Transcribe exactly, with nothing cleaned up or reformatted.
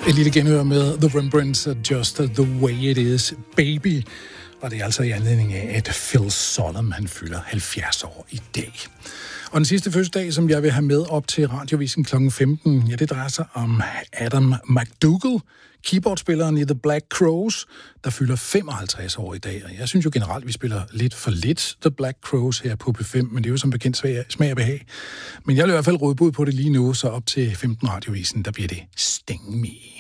Et lille genhør med The Rembrandts, Just the Way It Is, Baby. Og det er altså i anledning af, at Phil Sollum, han fylder halvfjerds år i dag. Og den sidste fødselsdag, som jeg vil have med op til Radiovisen klokken femten, ja, det drejer sig om Adam McDougall, keyboardspilleren i The Black Crowes, der fylder femoghalvtreds år i dag. Og jeg synes jo generelt, at vi spiller lidt for lidt The Black Crowes her på P fem, men det er jo som bekendt smag og behag. Men jeg vil i hvert fald råde bud på det lige nu, så op til femten Radiovisen, der bliver det Sting Me.